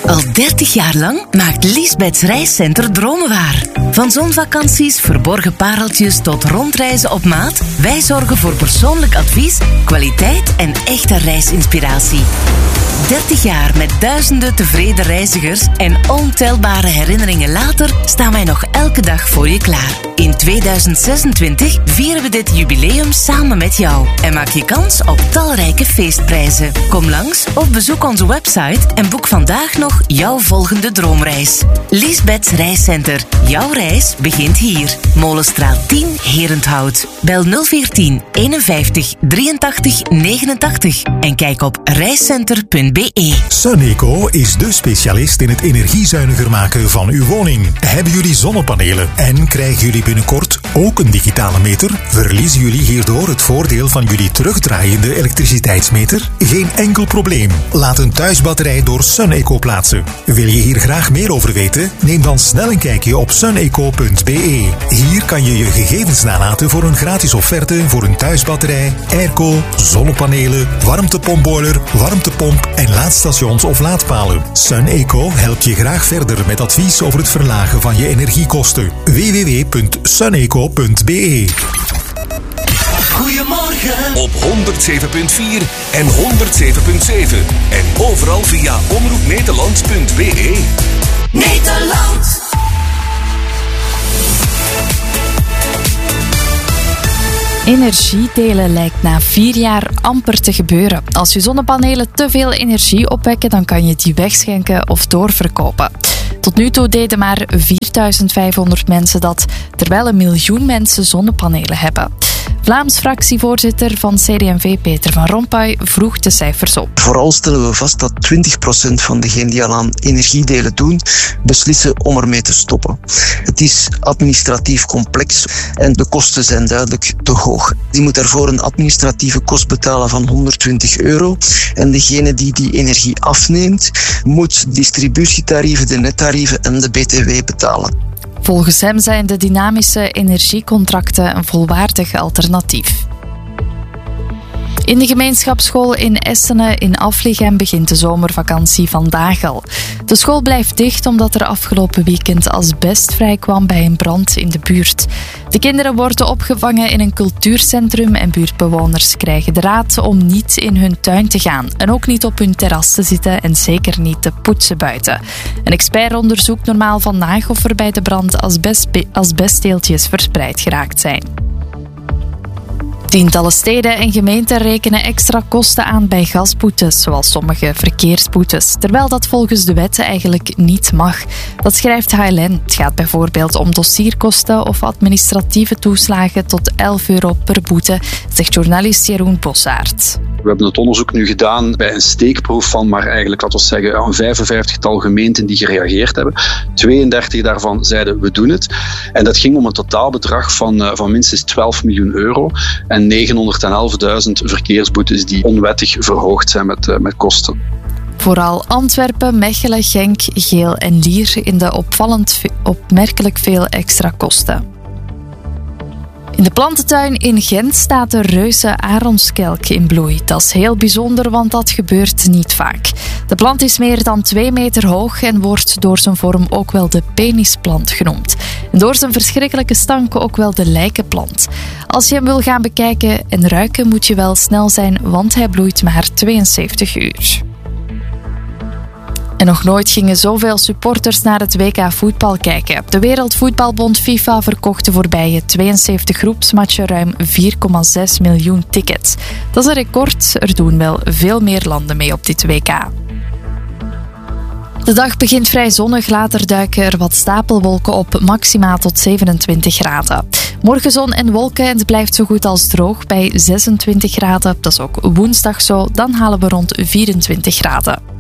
Al 30 jaar lang maakt Liesbeth's Reiscenter dromen waar. Van zonvakanties, verborgen pareltjes tot rondreizen op maat. Wij zorgen voor persoonlijk advies, kwaliteit en echte reisinspiratie. 30 jaar met duizenden tevreden reizigers en ontelbare herinneringen later staan wij nog elke dag voor je klaar. In 2026 vieren we dit jubileum samen met jou en maak je kans op talrijke feestprijzen. Kom langs of bezoek onze website en boek vandaag nog jouw volgende droomreis. Liesbeth's Reiscenter. Jouw reis begint hier. Molenstraat 10, Herenthout. Bel 014 51 83 89 en kijk op reiscenter.be. Suneco is de specialist in het energiezuiniger maken van uw woning. Hebben jullie zonnepanelen en krijgen jullie binnenkort ook een digitale meter? Verliezen jullie hierdoor het voordeel van jullie terugdraaiende elektriciteitsmeter? Geen enkel probleem. Laat een thuisbatterij door Suneco plaatsen. Wil je hier graag meer over weten? Neem dan snel een kijkje op suneco.be. Hier kan je je gegevens nalaten voor een gratis offerte voor een thuisbatterij, airco, zonnepanelen, warmtepompboiler, warmtepomp en laadstations of laadpalen. Suneco helpt je graag verder met advies over het verlagen van je energiekosten. www.suneco.be. Goedemorgen op 107.4 en 107.7 en overal via omroepnederland.be. Nederland. Energiedelen lijkt na 4 jaar amper te gebeuren. Als je zonnepanelen te veel energie opwekken, dan kan je die wegschenken of doorverkopen. Tot nu toe deden maar 4.500 mensen dat, terwijl 1 miljoen mensen zonnepanelen hebben. Vlaams fractievoorzitter van CD&V Peter van Rompuy vroeg de cijfers op. Vooral stellen we vast dat 20% van degenen die al aan energiedelen doen, beslissen om ermee te stoppen. Het is administratief complex en de kosten zijn duidelijk te hoog. Je moet daarvoor een administratieve kost betalen van €120 en degene die die energie afneemt, moet distributietarieven, de nettarieven en de BTW betalen. Volgens hem zijn de dynamische energiecontracten een volwaardig alternatief. In de gemeenschapsschool in Essene in Afligem begint de zomervakantie vandaag al. De school blijft dicht omdat er afgelopen weekend asbest vrijkwam bij een brand in de buurt. De kinderen worden opgevangen in een cultuurcentrum en buurtbewoners krijgen de raad om niet in hun tuin te gaan en ook niet op hun terras te zitten en zeker niet te poetsen buiten. Een expert onderzoekt normaal vandaag of er bij de brand asbestdeeltjes verspreid geraakt zijn. Tientallen steden en gemeenten rekenen extra kosten aan bij gasboetes, zoals sommige verkeersboetes, terwijl dat volgens de wet eigenlijk niet mag. Dat schrijft HLN. Het gaat bijvoorbeeld om dossierkosten of administratieve toeslagen tot €11 per boete, zegt journalist Jeroen Bossaert. We hebben het onderzoek nu gedaan bij een steekproef van maar eigenlijk, laten we zeggen, een 55-tal gemeenten die gereageerd hebben. 32 daarvan zeiden we doen het. En dat ging om een totaalbedrag van minstens €12 miljoen en 911.000 verkeersboetes die onwettig verhoogd zijn met kosten. Vooral Antwerpen, Mechelen, Genk, Geel en Lier in de opmerkelijk veel extra kosten. In de plantentuin in Gent staat de reuze aronskelk in bloei. Dat is heel bijzonder, want dat gebeurt niet vaak. De plant is meer dan 2 meter hoog en wordt door zijn vorm ook wel de penisplant genoemd. En door zijn verschrikkelijke stank ook wel de lijkenplant. Als je hem wil gaan bekijken en ruiken moet je wel snel zijn, want hij bloeit maar 72 uur. En nog nooit gingen zoveel supporters naar het WK voetbal kijken. De Wereldvoetbalbond FIFA verkocht de voorbije 72 groepsmatchen ruim 4,6 miljoen tickets. Dat is een record. Er doen wel veel meer landen mee op dit WK. De dag begint vrij zonnig, later duiken er wat stapelwolken op, maxima tot 27 graden. Morgen zon en wolken en het blijft zo goed als droog bij 26 graden. Dat is ook woensdag zo, dan halen we rond 24 graden.